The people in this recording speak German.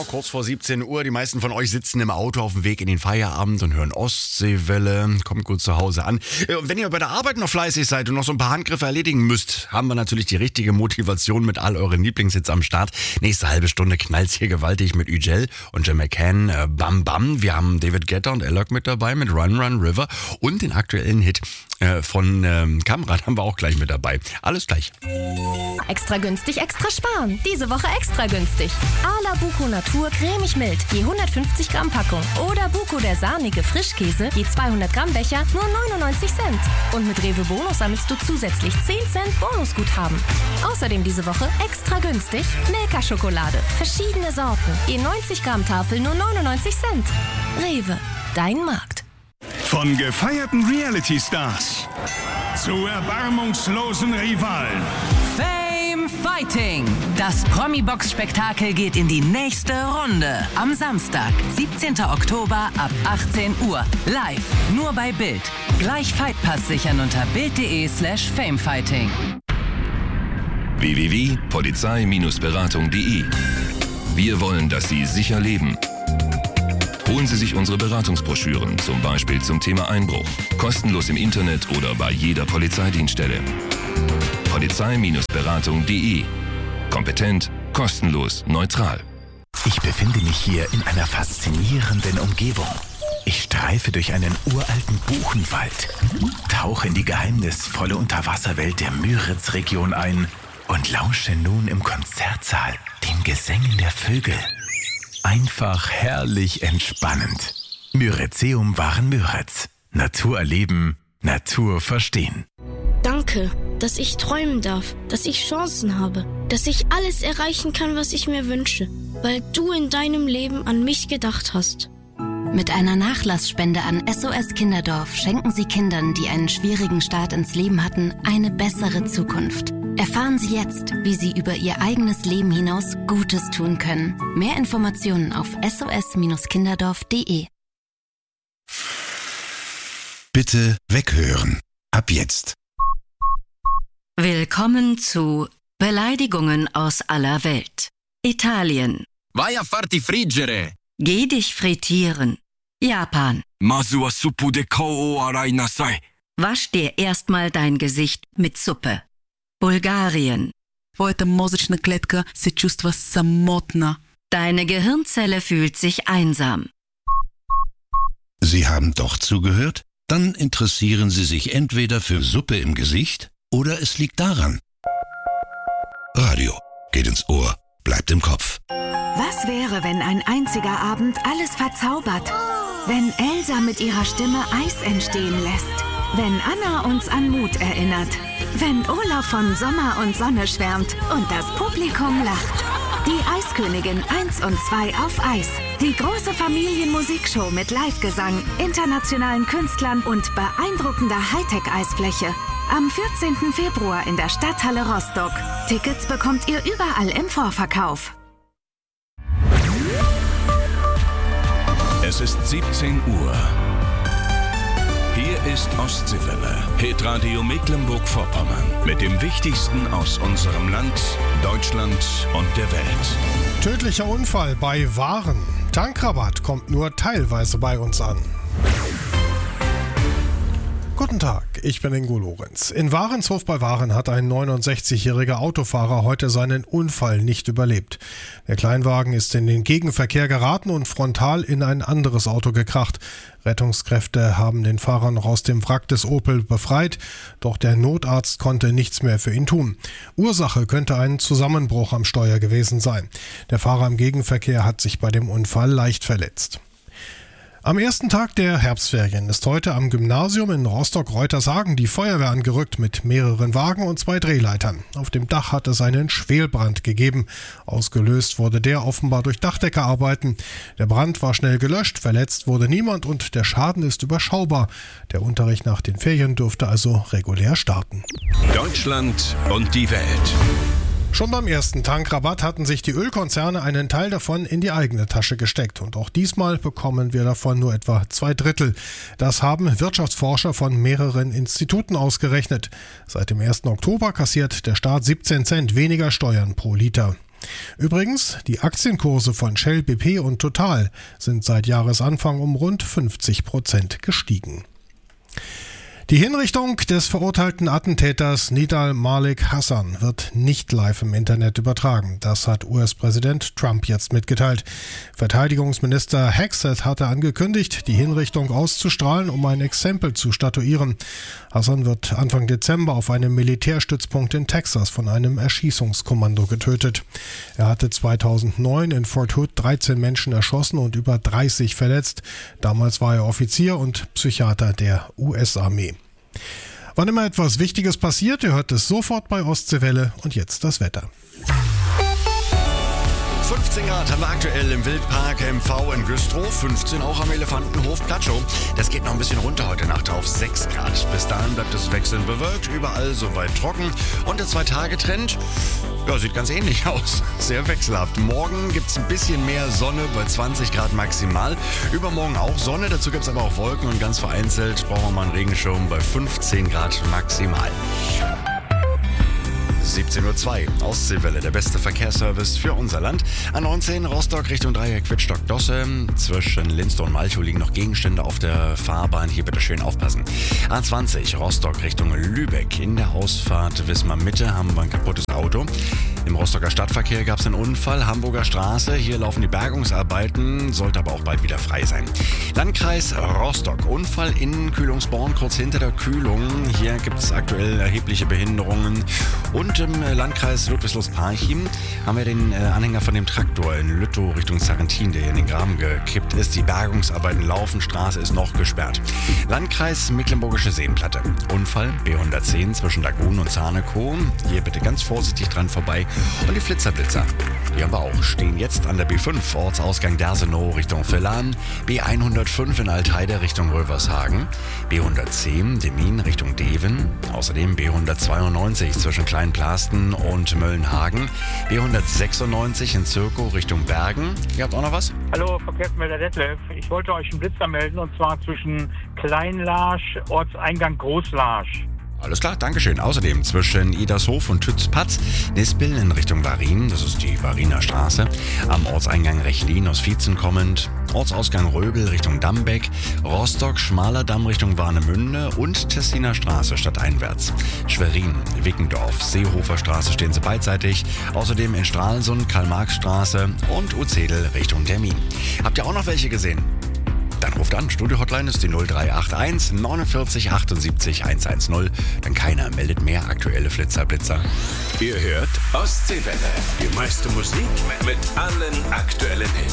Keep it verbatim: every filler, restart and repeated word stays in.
Oh, kurz vor siebzehn Uhr. Die meisten von euch sitzen im Auto auf dem Weg in den Feierabend und hören Ostseewelle. Kommt gut zu Hause an. Und wenn ihr bei der Arbeit noch fleißig seid und noch so ein paar Handgriffe erledigen müsst, haben wir natürlich die richtige Motivation mit all euren Lieblingshits am Start. Nächste halbe Stunde knallt's hier gewaltig mit Ügel und Jim McCann. Äh, Bam Bam. Wir haben David Guetta und Alok mit dabei mit Run Run River. Und den aktuellen Hit äh, von ähm, Kamrat haben wir auch gleich mit dabei. Alles gleich. Extra günstig, extra sparen. Diese Woche extra günstig. Ala Buko Natur cremig mild, je hundertfünfzig Gramm Packung. Oder Buko der sahnige Frischkäse, je zweihundert Gramm Becher, nur neunundneunzig Cent. Und mit Rewe Bonus sammelst du zusätzlich zehn Cent Bonusguthaben. Außerdem diese Woche extra günstig Milka Schokolade. Verschiedene Sorten, je neunzig Gramm Tafel, nur neunundneunzig Cent. Rewe, dein Markt. Von gefeierten Reality-Stars zu erbarmungslosen Rivalen. Fame Fighting. Das Promi-Box-Spektakel geht in die nächste Runde. Am Samstag, siebzehnten Oktober ab achtzehn Uhr. Live, nur bei Bild. Gleich Fightpass sichern unter bild.de slash famefighting. w w w punkt polizei Beratung punkt de. Wir wollen, dass Sie sicher leben. Holen Sie sich unsere Beratungsbroschüren, zum Beispiel zum Thema Einbruch. Kostenlos im Internet oder bei jeder Polizeidienststelle. polizei Beratung punkt de. Kompetent, kostenlos, neutral. Ich befinde mich hier in einer faszinierenden Umgebung. Ich streife durch einen uralten Buchenwald, tauche in die geheimnisvolle Unterwasserwelt der Müritz-Region ein und lausche nun im Konzertsaal den Gesängen der Vögel. Einfach herrlich entspannend. Myrizeum waren Müritz. Natur erleben, Natur verstehen. Danke, dass ich träumen darf, dass ich Chancen habe, dass ich alles erreichen kann, was ich mir wünsche, weil du in deinem Leben an mich gedacht hast. Mit einer Nachlassspende an S O S Kinderdorf schenken Sie Kindern, die einen schwierigen Start ins Leben hatten, eine bessere Zukunft. Erfahren Sie jetzt, wie Sie über Ihr eigenes Leben hinaus Gutes tun können. Mehr Informationen auf s o s kinderdorf punkt de. Bitte weghören. Ab jetzt. Willkommen zu Beleidigungen aus aller Welt. Italien. Vai a farti friggere. Geh dich frittieren. Japan. Masu wa suppu de kao o arai nasai. Wasch dir erstmal dein Gesicht mit Suppe. Bulgarien. Твоята мозъчна клетка се чувства самотна. Deine Gehirnzelle fühlt sich einsam. Sie haben doch zugehört? Dann interessieren Sie sich entweder für Suppe im Gesicht oder es liegt daran. Radio geht ins Ohr, bleibt im Kopf. Was wäre, wenn ein einziger Abend alles verzaubert? Wenn Elsa mit ihrer Stimme Eis entstehen lässt? Wenn Anna uns an Mut erinnert? Wenn Olaf von Sommer und Sonne schwärmt und das Publikum lacht? Die Eiskönigin eins und zwei auf Eis. Die große Familienmusikshow mit Live-Gesang, internationalen Künstlern und beeindruckender Hightech-Eisfläche. Am vierzehnten Februar in der Stadthalle Rostock. Tickets bekommt ihr überall im Vorverkauf. Es ist siebzehn Uhr. Hier ist Ostseewelle, Hitradio Mecklenburg-Vorpommern. Mit dem Wichtigsten aus unserem Land, Deutschland und der Welt. Tödlicher Unfall bei Waren. Tankrabatt kommt nur teilweise bei uns an. Guten Tag, ich bin Ingo Lorenz. In Warenshof bei Waren hat ein neunundsechzigjähriger Autofahrer heute seinen Unfall nicht überlebt. Der Kleinwagen ist in den Gegenverkehr geraten und frontal in ein anderes Auto gekracht. Rettungskräfte haben den Fahrer noch aus dem Wrack des Opel befreit, doch der Notarzt konnte nichts mehr für ihn tun. Ursache könnte ein Zusammenbruch am Steuer gewesen sein. Der Fahrer im Gegenverkehr hat sich bei dem Unfall leicht verletzt. Am ersten Tag der Herbstferien ist heute am Gymnasium in Rostock-Reutershagen die Feuerwehr angerückt mit mehreren Wagen und zwei Drehleitern. Auf dem Dach hat es einen Schwelbrand gegeben. Ausgelöst wurde der offenbar durch Dachdeckerarbeiten. Der Brand war schnell gelöscht, verletzt wurde niemand und der Schaden ist überschaubar. Der Unterricht nach den Ferien dürfte also regulär starten. Deutschland und die Welt. Schon beim ersten Tankrabatt hatten sich die Ölkonzerne einen Teil davon in die eigene Tasche gesteckt. Und auch diesmal bekommen wir davon nur etwa zwei Drittel. Das haben Wirtschaftsforscher von mehreren Instituten ausgerechnet. Seit dem ersten Oktober kassiert der Staat siebzehn Cent weniger Steuern pro Liter. Übrigens, die Aktienkurse von Shell, B P und Total sind seit Jahresanfang um rund fünfzig Prozent gestiegen. Die Hinrichtung des verurteilten Attentäters Nidal Malik Hassan wird nicht live im Internet übertragen. Das hat U S-Präsident Trump jetzt mitgeteilt. Verteidigungsminister Hegseth hatte angekündigt, die Hinrichtung auszustrahlen, um ein Exempel zu statuieren. Hassan wird Anfang Dezember auf einem Militärstützpunkt in Texas von einem Erschießungskommando getötet. Er hatte zweitausendneun in Fort Hood dreizehn Menschen erschossen und über dreißig verletzt. Damals war er Offizier und Psychiater der U S-Armee. Wann immer etwas Wichtiges passiert, ihr hört es sofort bei Ostseewelle. Und jetzt das Wetter. fünfzehn Grad haben wir aktuell im Wildpark M V in Güstrow, fünfzehn auch am Elefantenhof Platschow. Das geht noch ein bisschen runter heute Nacht auf sechs Grad. Bis dahin bleibt es wechselnd bewölkt, überall soweit trocken. Und der Zwei-Tage-Trend, ja, sieht ganz ähnlich aus. Sehr wechselhaft. Morgen gibt es ein bisschen mehr Sonne bei zwanzig Grad maximal. Übermorgen auch Sonne, dazu gibt es aber auch Wolken und ganz vereinzelt brauchen wir mal einen Regenschirm bei fünfzehn Grad maximal. siebzehn Uhr zwei, Ostseewelle, der beste Verkehrsservice für unser Land. A neunzehn, Rostock Richtung Dreieck Wittstock-Dosse. Zwischen Linstow und Malchow liegen noch Gegenstände auf der Fahrbahn. Hier bitte schön aufpassen. A zwanzig, Rostock Richtung Lübeck. In der Ausfahrt Wismar-Mitte haben wir ein kaputtes Auto. Im Rostocker Stadtverkehr gab es einen Unfall. Hamburger Straße, hier laufen die Bergungsarbeiten, sollte aber auch bald wieder frei sein. Landkreis Rostock, Unfall in Kühlungsborn, kurz hinter der Kühlung. Hier gibt es aktuell erhebliche Behinderungen. Und im Landkreis Ludwigslust-Parchim haben wir den Anhänger von dem Traktor in Lüttow Richtung Sarrentin, der hier in den Graben gekippt ist. Die Bergungsarbeiten laufen, Straße ist noch gesperrt. Landkreis Mecklenburgische Seenplatte. Unfall B hundertzehn zwischen Lagun und Zarnekow. Hier bitte ganz vorsichtig dran vorbei. Und die Flitzerblitzer, die haben wir auch, stehen jetzt an der B fünf, Ortsausgang Dersenow Richtung Villan, B hundertfünf in Altheide Richtung Rövershagen, B hundertzehn Demmin Richtung Deven, außerdem B hundertzweiundneunzig zwischen Kleinplasten und Möllenhagen, B hundertsechsundneunzig in Zirkow Richtung Bergen. Ihr habt auch noch was? Hallo, Verkehrsmelder Detlef. Ich wollte euch einen Blitzer melden und zwar zwischen Kleinlarsch, Ortseingang Großlarsch. Alles klar, Dankeschön. Außerdem zwischen Idershof und Tützpatz, Nispel in Richtung Varin, das ist die Variner Straße, am Ortseingang Rechlin aus Vietzen kommend, Ortsausgang Röbel Richtung Dambeck, Rostock, Schmaler Damm Richtung Warnemünde und Tessiner Straße stadteinwärts. Schwerin, Wickendorf, Seehofer Straße stehen sie beidseitig, außerdem in Stralsund, Karl-Marx-Straße und Uzedel Richtung Termin. Habt ihr auch noch welche gesehen? Dann ruft an, Studio-Hotline ist die null drei acht eins neunundvierzig achtundsiebzig hundertzehn. Dann keiner meldet mehr aktuelle Flitzer-Blitzer. Ihr hört Ostseewelle, die meiste Musik mit allen aktuellen Hits.